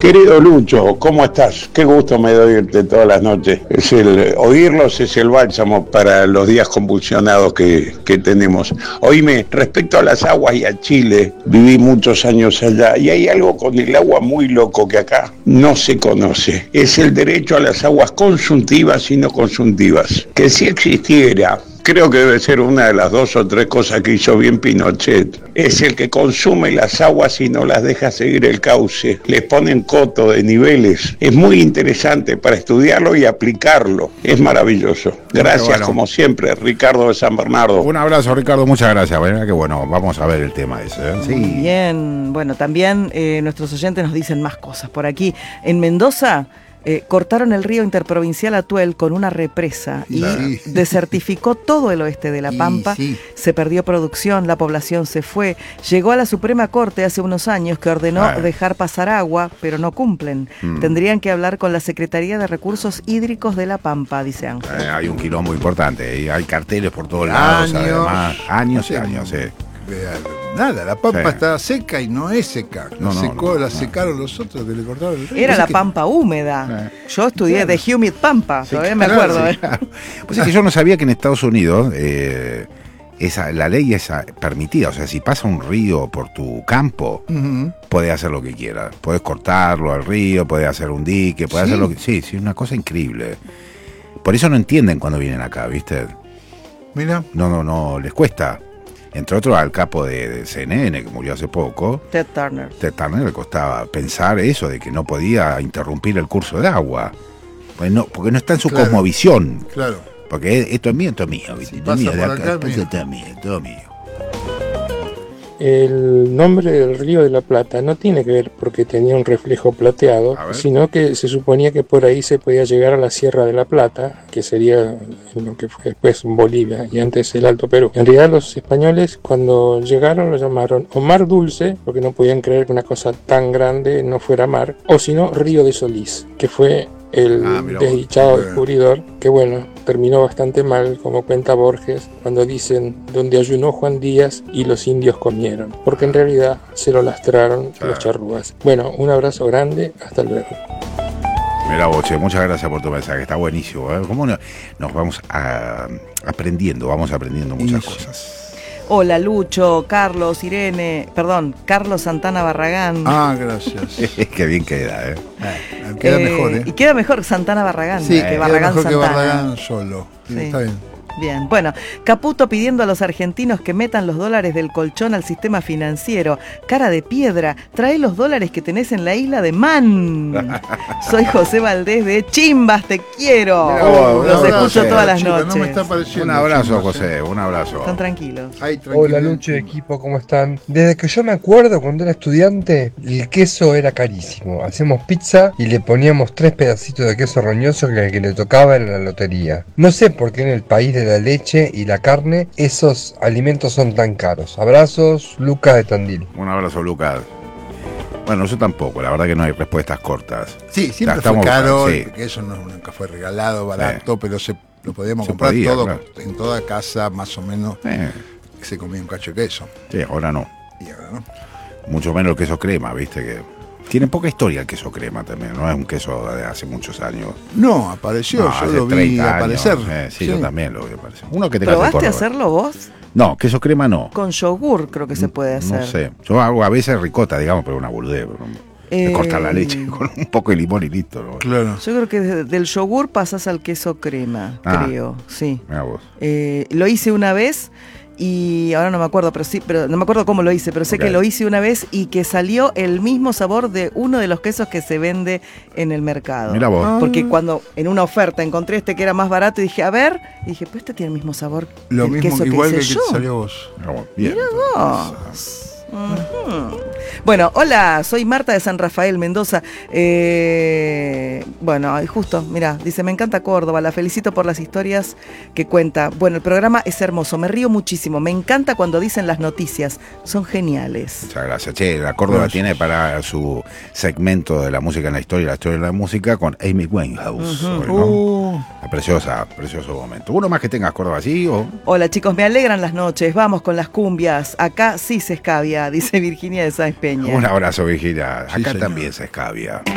Querido Lucho, ¿cómo estás? Qué gusto me doy oírte todas las noches. Oírlos es el bálsamo para los días convulsionados que tenemos. Oíme, respecto a las aguas y a Chile, viví muchos años allá y hay algo con el agua muy loco que acá no se conoce. Es el derecho a las aguas consuntivas y no consuntivas. Que si existiera, creo que debe ser una de las 2 o 3 cosas que hizo bien Pinochet. Es el que consume las aguas y no las deja seguir el cauce. Les ponen coto de niveles. Es muy interesante para estudiarlo y aplicarlo. Es maravilloso. Gracias, bueno, como siempre, Ricardo de San Bernardo. Un abrazo, Ricardo. Muchas gracias. Bueno, que bueno, vamos a ver el tema ese. Sí. Bien. Bueno, también nuestros oyentes nos dicen más cosas. Por aquí, en Mendoza, cortaron el río interprovincial Atuel con una represa y desertificó todo el oeste de La Pampa. Se perdió producción, la población se fue. Llegó a la Suprema Corte hace unos años que ordenó dejar pasar agua, pero no cumplen. Tendrían que hablar con la Secretaría de Recursos Hídricos de La Pampa, dice Ángel. Hay un quilombo importante y hay carteles por todos lados, además. Años y años, Nada, la Pampa está seca y no es seca. La secaron los otros que le cortaron el río. Era la Pampa húmeda. Yo estudié de Humid Pampa, todavía me acuerdo. Pues es que yo no sabía que en Estados Unidos la ley es permitida. O sea, si pasa un río por tu campo, podés hacer lo que quieras. Podés cortarlo al río, podés hacer un dique, podés hacer lo que... Sí, una cosa increíble. Por eso no entienden cuando vienen acá, ¿viste? Mira. No, les cuesta. Entre otros al capo de CNN, que murió hace poco. Ted Turner le costaba pensar eso, de que no podía interrumpir el curso de agua. Pues no, porque no está en su cosmovisión. Claro. Porque esto es mío, esto es mío. Si pasa mío, por acá, todo mío. El nombre del Río de la Plata no tiene que ver porque tenía un reflejo plateado, sino que se suponía que por ahí se podía llegar a la Sierra de la Plata, que sería lo que fue después Bolivia y antes el Alto Perú. En realidad los españoles cuando llegaron lo llamaron o Mar Dulce, porque no podían creer que una cosa tan grande no fuera mar, o si no Río de Solís, que fue el desdichado descubridor, que bueno, terminó bastante mal, como cuenta Borges, cuando dicen donde ayunó Juan Díaz y los indios comieron, porque en realidad se lo lastraron los charrúas. Bueno, un abrazo grande, hasta luego. Mira, Boche, muchas gracias por tu mensaje, está buenísimo, ¿eh? ¿Cómo nos vamos aprendiendo muchas cosas? Hola Lucho, Carlos, Carlos Santana Barragán. Gracias. Qué bien queda, Queda mejor, Y queda mejor Santana Barragán que Barragán mejor Santana. Que Barragán solo. Está bien. Bien, bueno, Caputo pidiendo a los argentinos que metan los dólares del colchón al sistema financiero. Cara de piedra, trae los dólares que tenés en la isla de Man. Soy José Valdés de Chimbas, te quiero. Los escucho todas las noches. No me está pareciendo. Un abrazo, José, un abrazo. Están tranquilos. Hola Lucho y equipo, ¿cómo están? Desde que yo me acuerdo, cuando era estudiante, el queso era carísimo. Hacíamos pizza y le poníamos 3 pedacitos de queso roñoso que al que le tocaba en la lotería. No sé por qué en el país de la leche y la carne esos alimentos son tan caros. Abrazos, Lucas de Tandil. Un abrazo, Lucas. Bueno, yo tampoco, la verdad que no hay respuestas cortas. Sí, siempre fue caro, porque eso nunca fue regalado, barato, pero lo podíamos comprar todo, claro. En toda casa más o menos se comía un cacho de queso. Sí, ahora no. Y ahora no. Mucho menos el queso crema, viste que... Tiene poca historia el queso crema también, no es un queso de hace muchos años. No, apareció, yo lo vi aparecer. Sí, yo también lo vi aparecer. Uno que te ¿Probaste hacerlo vos? No, queso crema no. Con yogur creo que se puede hacer. No sé, yo hago a veces ricota, digamos, pero una boludez. Cortar la leche con un poco de limón y listo, ¿no? Claro. Yo creo que del yogur pasas al queso crema, creo, sí. Mira vos. Lo hice una vez y ahora no me acuerdo, pero no me acuerdo cómo lo hice, pero sé que lo hice una vez y que salió el mismo sabor de uno de los quesos que se vende en el mercado. Mira vos. Porque cuando en una oferta encontré este que era más barato y dije, a ver, y dije, pues este tiene el mismo sabor lo del mismo, queso igual que hice que yo. te salió vos. Bien, mira vos. Bueno, hola, soy Marta de San Rafael, Mendoza. Bueno, justo, mira, dice, me encanta Córdoba, la felicito por las historias que cuenta. Bueno, el programa es hermoso, me río muchísimo, me encanta cuando dicen las noticias, son geniales. Muchas gracias. Che, la Córdoba tiene para su segmento de la música en la historia de la música con Amy Winehouse. ¿No? Precioso momento. ¿Uno más que tengas Córdoba así? Hola chicos, me alegran las noches, vamos con las cumbias, acá sí se escabia, dice Virginia de Sáenz Peña. Un abrazo, Virginia. Acá también se escabia.